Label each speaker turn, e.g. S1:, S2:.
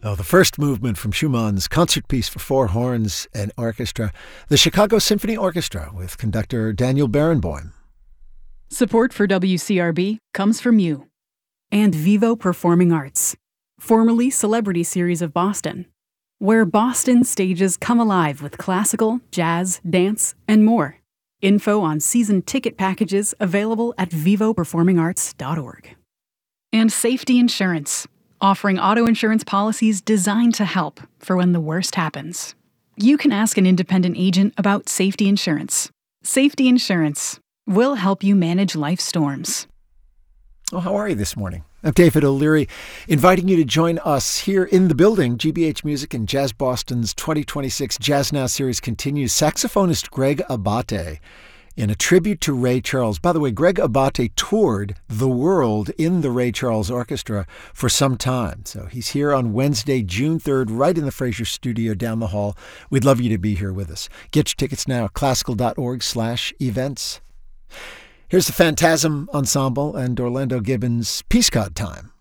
S1: Oh, the first movement from Schumann's concert piece for four horns and orchestra, the Chicago Symphony Orchestra with conductor Daniel Barenboim.
S2: Support for WCRB comes from you. And Vivo Performing Arts, formerly Celebrity Series of Boston, where Boston stages come alive with classical, jazz, dance, and more. Info on season ticket packages available at vivoperformingarts.org. And Safety Insurance, offering auto insurance policies designed to help for when the worst happens. You can ask an independent agent about safety insurance. Safety Insurance will help you manage life storms.
S1: Oh, how are you this morning? I'm David O'Leary, inviting you to join us here in the building. GBH Music and Jazz Boston's 2026 Jazz Now series continues. Saxophonist Greg Abate in a tribute to Ray Charles. By the way, Greg Abate toured the world in the Ray Charles Orchestra for some time. So he's here on Wednesday, June 3rd, right in the Fraser Studio down the hall. We'd love you to be here with us. Get your tickets now at classical.org/events. Here's the Phantasm Ensemble and Orlando Gibbons' Peace God Time.